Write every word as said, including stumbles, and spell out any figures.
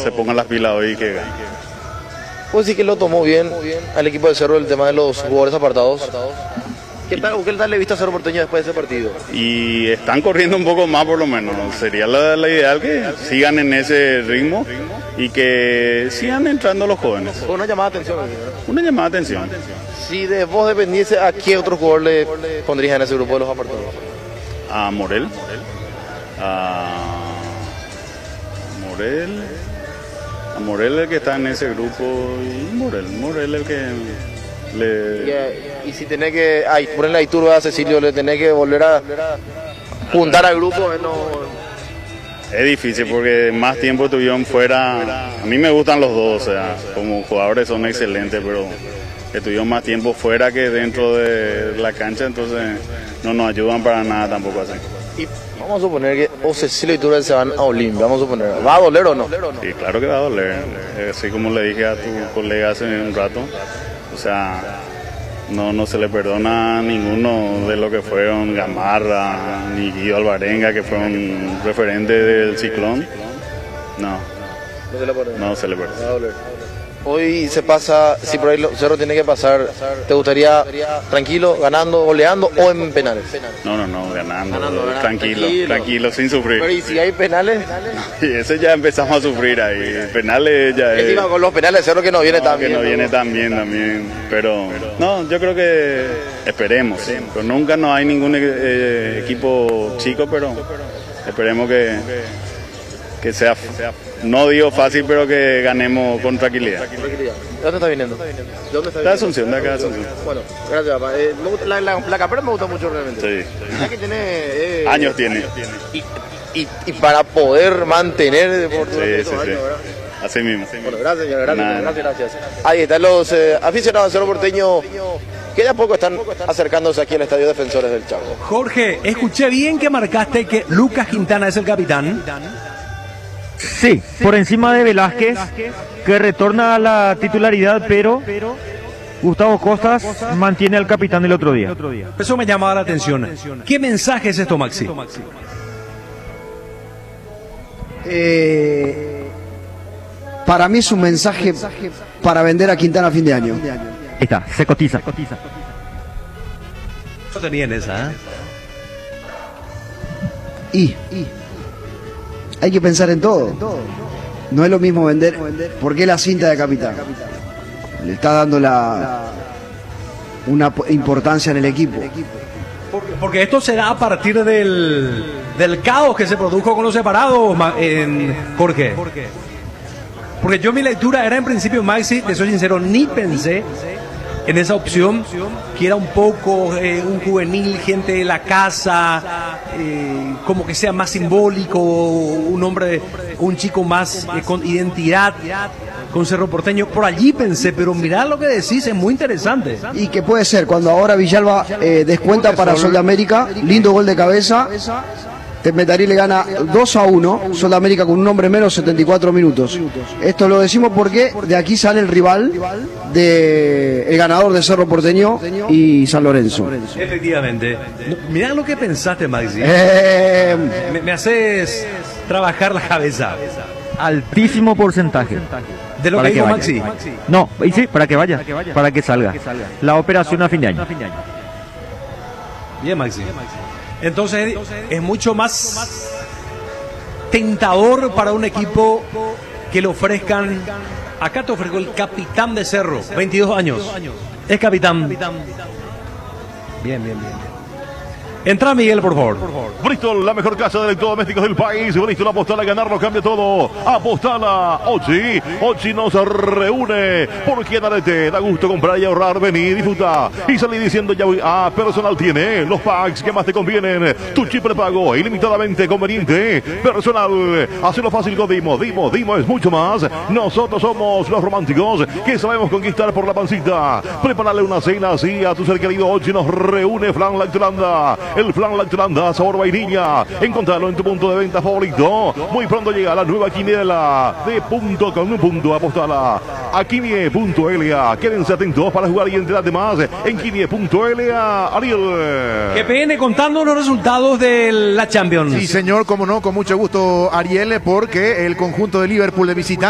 se pongan las pilas hoy y que gane. Pues sí que lo tomó bien al equipo de Cerro el tema de los jugadores apartados. ¿Qué tal, ¿Qué tal le viste a Cerro Porteño después de ese partido? Y están corriendo un poco más por lo menos. Sería la, la ideal que sigan en ese ritmo y que sigan entrando los jóvenes. Fue una llamada de atención. ¿Verdad? Una llamada de atención. Si de vos dependiese, ¿a qué otro jugador le pondrías en ese grupo de los apartados? A Morel. A Morel. A Morel el que está en ese grupo y Morel. Morel el que... Le... Y, y si tenés que ay, ponerle a Iturbe a Cecilio, le tenés que volver a juntar al grupo. No... Es difícil porque más tiempo estuvieron fuera. A mí me gustan los dos, o sea, como jugadores son excelentes, pero estuvieron más tiempo fuera que dentro de la cancha, entonces no nos ayudan para nada tampoco así. Y vamos a suponer que o Cecilio y Iturbe se van a Olimpia, vamos a suponer, ¿va a doler o no? Sí, claro que va a doler, así como le dije a tu colega hace un rato. O sea, no, no se le perdona a ninguno de lo que fueron Gamarra, ni Guido Alvarenga, que fueron referentes del Ciclón. No, no se le perdona. No se le perdona. Hoy se pasa, si por ahí Cerro tiene que pasar, ¿te gustaría tranquilo, ganando, goleando o en penales? No, no, no, ganando, ganando tranquilo, tranquilo, tranquilo, sin sufrir. Pero ¿y si hay penales? No, y eso ya empezamos a sufrir ahí, penales ya es... Encima con los penales Cerro que no viene no, tan bien. Que no viene tan bien también, pero no, yo creo que esperemos, pero nunca no hay ningún eh, equipo chico, pero esperemos que... que sea, no digo fácil, pero que ganemos con tranquilidad. ¿De dónde está viniendo? ¿De dónde está viniendo? De Asunción, de acá de Asunción. Bueno, gracias, papá. Eh, la, la, la campera me gusta mucho realmente. Sí. Ya que tiene... Eh, años tiene. Y, y, y para poder mantener... Por sí, sí, sí. Años, así mismo. Bueno, gracias, señor. Gracias, gracias, gracias. Ahí están los eh, aficionados de Cerro Porteño que de a poco están acercándose aquí al Estadio Defensores del Chaco. Jorge, escuché bien que marcaste que Lucas Quintana es el capitán. Sí, por encima de Velázquez, que retorna a la titularidad, pero Gustavo Costas mantiene al capitán del otro día. Eso me llamaba la atención. ¿Qué mensaje es esto, Maxi? Eh, para mí es un mensaje para vender a Quintana a fin de año. Ahí está, se cotiza. No tenían esa, ¿eh? Y... y hay que pensar en todo. No es lo mismo vender. ¿Por qué la cinta de capitán? Le está dando la una importancia en el equipo. Porque, porque esto se da a partir del, del caos que se produjo con los separados, en Jorge. Porque yo mi lectura era en principio, Maxi, te soy sincero, ni pensé en esa opción, que era un poco eh, un juvenil, gente de la casa, eh, como que sea más simbólico, un hombre, un chico más eh, con identidad, con Cerro Porteño. Por allí pensé, pero mirá lo que decís, es muy interesante. Y que puede ser, cuando ahora Villalba eh, descuenta para Sol de América, lindo gol de cabeza, Tempetarí le gana dos a uno, Sol de América con un hombre menos, setenta y cuatro minutos. Esto lo decimos porque de aquí sale el rival de el ganador de Cerro Porteño y San Lorenzo. Efectivamente. Mirá lo que pensaste, Maxi. Eh... Me, me haces trabajar la cabeza. Altísimo porcentaje. ¿De lo para que que dijo vaya. Maxi? No, y sí, para que vaya, para que salga. La operación a fin de año. Bien, Maxi. Entonces es mucho más tentador para un equipo que le ofrezcan. Acá te ofrezco el capitán de Cerro, veintidós años. Es capitán. Bien, bien, bien. Entra Miguel, por favor. Bristol, la mejor casa de electrodomésticos del país. Bristol, apostala a ganar, lo cambia todo. Apostala, Ochi. Ochi nos reúne. Porque en Arete da gusto comprar y ahorrar. Vení, disfruta. Y salí diciendo ya voy a Personal tiene los packs que más te convienen. Tu chip prepago, ilimitadamente conveniente. Personal, hazlo fácil con Dimo. Dimo, Dimo es mucho más. Nosotros somos los románticos que sabemos conquistar por la pancita. Prepárale una cena así a tu ser querido. Ochi nos reúne. Flan Lactolanda. El flan Lactolanda, sabor vainilla. Encontralo en tu punto de venta favorito. Muy pronto llega la nueva quiniela de punto con un punto. Apostala a quinie punto l a. Quédense atentos para jugar y enterarte más en quinie punto l a. Ariel. G P N contando los resultados de la Champions. Sí, señor, cómo no, con mucho gusto, Ariel, porque el conjunto de Liverpool de visitante